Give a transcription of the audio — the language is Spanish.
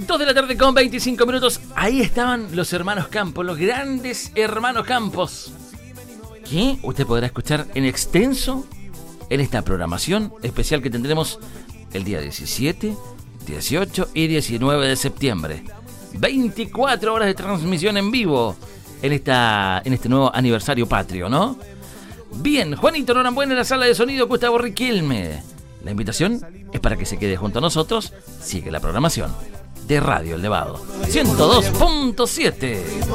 2 de la tarde con 25 minutos. Ahí estaban los hermanos Campos, los grandes hermanos Campos, que usted podrá escuchar en extenso en esta programación especial que tendremos el día 17, 18 y 19 de septiembre. 24 horas de transmisión en vivo en este nuevo aniversario patrio, ¿no? Bien, Juanito Norambuena en la sala de sonido, Gustavo Riquelme. La invitación es para que se quede junto a nosotros. Sigue la programación de Radio El Nevado 102.7.